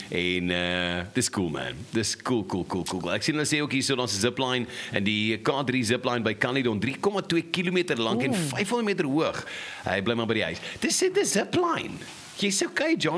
en dis cool man, dis cool. Ek sien hulle sê ook hier so, ons zipline, en die K3 zipline by Caledon, 3,2 kilometer lang en 500 meter hoog, hy bly maar by die huis, dis 'n zipline, jy's okay John.